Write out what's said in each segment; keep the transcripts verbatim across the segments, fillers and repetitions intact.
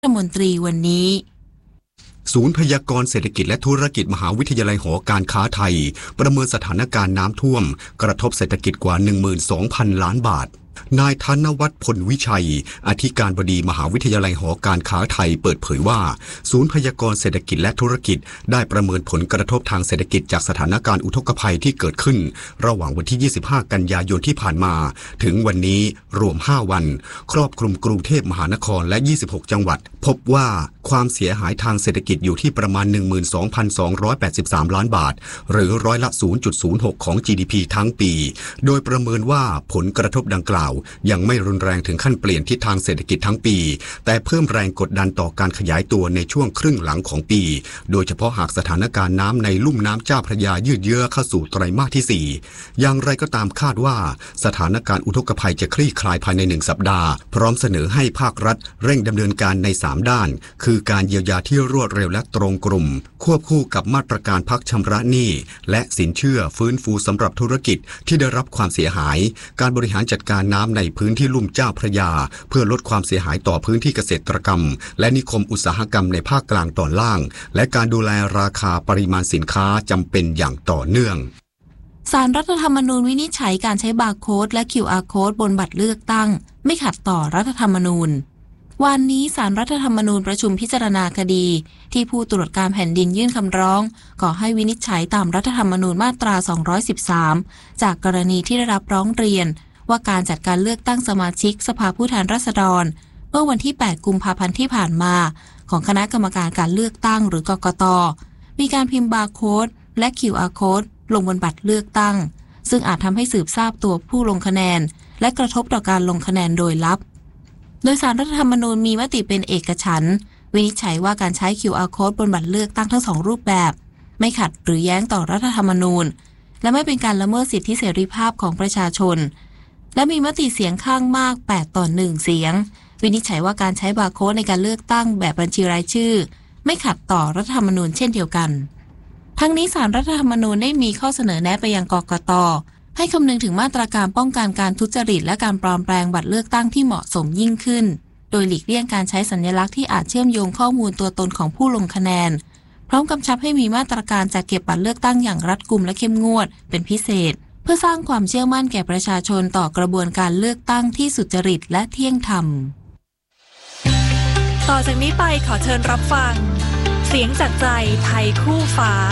รัฐมนตรีวันนี้ศูนย์พยากรณ์เศรษฐกิจและธุรกิจมหาวิทยาลัยหอการค้าไทยประเมินสถานการณ์น้ำท่วมกระทบเศรษฐกิจกว่า หนึ่งหมื่นสองพัน ล้านบาทนายธนวัฒน์พลวิชัยอธิการบดีมหาวิทยาลัยหอการค้าไทยเปิดเผยว่าศูนย์พยากรณ์เศรษฐกิจและธุรกิจได้ประเมินผลกระทบทางเศรษฐกิจจากสถานการณ์อุทกภัยที่เกิดขึ้นระหว่างวันที่ยี่สิบห้ากันยายนที่ผ่านมาถึงวันนี้รวมห้าวันครอบคลุมกรุงเทพมหานครและยี่สิบหกจังหวัดพบว่าความเสียหายทางเศรษฐกิจอยู่ที่ประมาณ หนึ่งหมื่นสองพันสองร้อยแปดสิบสาม ล้านบาทหรือร้อยละ ศูนย์จุดศูนย์หก ของ จี ดี พี ทั้งปีโดยประเมินว่าผลกระทบดังกล่าวยังไม่รุนแรงถึงขั้นเปลี่ยนทิศทางเศรษฐกิจทั้งปีแต่เพิ่มแรงกดดันต่อการขยายตัวในช่วงครึ่งหลังของปีโดยเฉพาะหากสถานการณ์น้ำในลุ่มน้ำเจ้าพระยายืดเยื้อเข้าสู่ไตรมาสที่สี่อย่างไรก็ตามคาดว่าสถานการณ์อุทกภัยจะคลี่คลายภายในหนึ่งสัปดาห์พร้อมเสนอให้ภาครัฐเร่งดำเนินการในสามด้านคือการเยียวยาที่รวดเร็วและตรงกลุ่มควบคู่กับมาตรการพักชำระหนี้และสินเชื่อฟื้นฟูสำหรับธุรกิจที่ได้รับความเสียหายการบริหารจัดการน้ำในพื้นที่ลุ่มเจ้าพระยาเพื่อลดความเสียหายต่อพื้นที่เกษตรกรรมและนิคมอุตสาหกรรมในภาคกลางตอนล่างและการดูแลราคาปริมาณสินค้าจำเป็นอย่างต่อเนื่องศาลรัฐธรรมนูญวินิจฉัยการใช้บาร์โค้ดและ คิว อาร์ โค้ดบนบัตรเลือกตั้งไม่ขัดต่อรัฐธรรมนูญวันนี้ศาลรัฐธรรมนูญประชุมพิจารณาคดีที่ผู้ตรวจการแผ่นดินยื่นคำร้องขอให้วินิจฉัยตามรัฐธรรมนูญมาตราสองร้อยสิบสามจากกรณีที่ได้รับร้องเรียนว่าการจัดการเลือกตั้งสมาชิกสภาผู้แทนราษฎรเมื่อวันที่แปดกุมภาพันธ์ที่ผ่านมาของคณะกรรมการการเลือกตั้งหรือกกต.มีการพิมพ์บาร์โค้ดและ คิว อาร์ โค้ดลงบนบัตรเลือกตั้งซึ่งอาจทำให้สืบทราบตัวผู้ลงคะแนนและกระทบต่อการลงคะแนนโดยลับโดยศาลรัฐธรรมนูญมีมติเป็นเอกฉันท์วินิจฉัยว่าการใช้ คิว อาร์ โค้ดบนบัตรเลือกตั้งทั้งสองรูปแบบไม่ขัดหรือแย้งต่อรัฐธรรมนูญและไม่เป็นการละเมิดสิทธิเสรีภาพของประชาชนและมีมติเสียงข้างมากแปดต่อหนึ่งเสียงวินิจฉัยว่าการใช้บาร์โค้ดในการเลือกตั้งแบบบัญชีรายชื่อไม่ขัดต่อรัฐธรรมนูญเช่นเดียวกันทั้งนี้ศาลรัฐธรรมนูญได้มีข้อเสนอแนะไปยังกกต.ให้คำนึงถึงมาตรการป้องกันการทุจริตและการปลอมแปลงบัตรเลือกตั้งที่เหมาะสมยิ่งขึ้นโดยหลีกเลี่ยงการใช้สัญลักษณ์ที่อาจเชื่อมโยงข้อมูลตัวตนของผู้ลงคะแนนพร้อมกำชับให้มีมาตรการจัดเก็บบัตรเลือกตั้งอย่างรัดกุมและเข้มงวดเป็นพิเศษเพื่อสร้างความเชื่อมั่นแก่ประชาชนต่อกระบวนการเลือกตั้งที่สุจริตและเที่ยงธรรมต่อจากนี้ไปขอเชิญรับฟังเสียงจากใจไทยคู่ฟ้า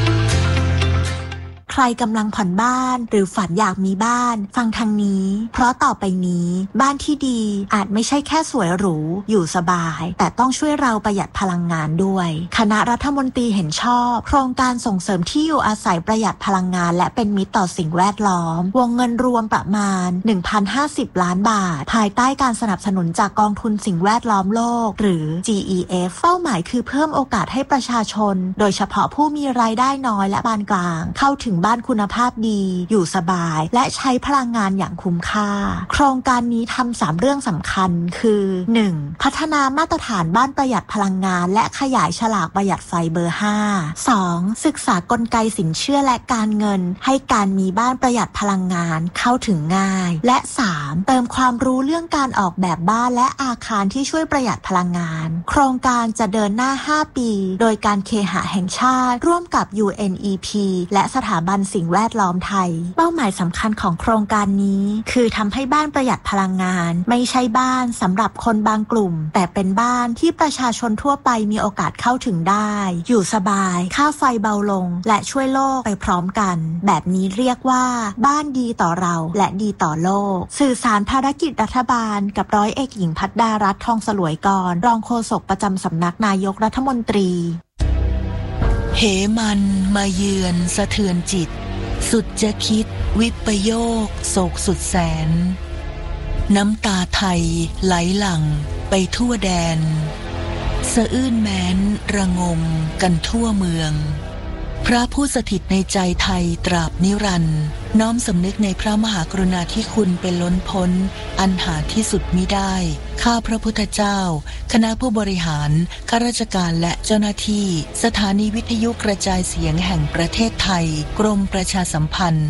ใครกำลังผ่อนบ้านหรือฝันอยากมีบ้านฟังทางนี้เพราะต่อไปนี้บ้านที่ดีอาจไม่ใช่แค่สวยหรูอยู่สบายแต่ต้องช่วยเราประหยัดพลังงานด้วยคณะรัฐมนตรีเห็นชอบโครงการส่งเสริมที่อยู่อาศัยประหยัดพลังงานและเป็นมิตรต่อสิ่งแวดล้อมวงเงินรวมประมาณ หนึ่งพันห้าสิบ ล้านบาทภายใต้การสนับสนุนจากกองทุนสิ่งแวดล้อมโลกหรือ จี อี เอฟ เป้าหมายคือเพิ่มโอกาสให้ประชาชนโดยเฉพาะผู้มีรายได้น้อยและปานกลางเข้าถึงบ้านคุณภาพดีอยู่สบายและใช้พลังงานอย่างคุ้มค่าโครงการนี้ทำสามเรื่องสำคัญคือ หนึ่ง พัฒนามาตรฐานบ้านประหยัดพลังงานและขยายฉลากประหยัดไฟเบอร์ห้า สอง ศึกษากลไกสินเชื่อและการเงินให้การมีบ้านประหยัดพลังงานเข้าถึงง่ายและสามเติมความรู้เรื่องการออกแบบบ้านและอาคารที่ช่วยประหยัดพลังงานโครงการจะเดินหน้าห้าปีโดยการเคหะแห่งชาติร่วมกับ ยู เอ็น อี พี และสถาบันสิ่งแวดล้อมไทยเป้าหมายสำคัญของโครงการนี้คือทำให้บ้านประหยัดพลังงานไม่ใช่บ้านสำหรับคนบางกลุ่มแต่เป็นบ้านที่ประชาชนทั่วไปมีโอกาสเข้าถึงได้อยู่สบายค่าไฟเบาลงและช่วยโลกไปพร้อมกันแบบนี้เรียกว่าบ้านดีต่อเราและดีต่อโลกสื่อสารภารกิจรัฐบาลกับร้อยเอกหญิงภัทรดารัตน์ทองสลวยกรรองโฆษกประจำสำนักนายกรัฐมนตรีเหมันมาเยือนสะเทือนจิตสุดจะคิดวิปโยคโศกสุดแสนน้ำตาไทยไหลหลั่งไปทั่วแดนสะอื้นแม้นระงมกันทั่วเมืองพระผู้สถิตในใจไทยตราบนิรันดร์น้อมสำนึกในพระมหากรุณาธิคุณเป็นล้นพ้นอันหาที่สุดมิได้ข้าพระพุทธเจ้าคณะผู้บริหารข้าราชการและเจ้าหน้าที่สถานีวิทยุกระจายเสียงแห่งประเทศไทยกรมประชาสัมพันธ์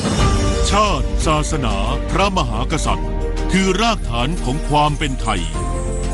ชาติศาสนาพระมหากษัตริย์คือรากฐานของความเป็นไทย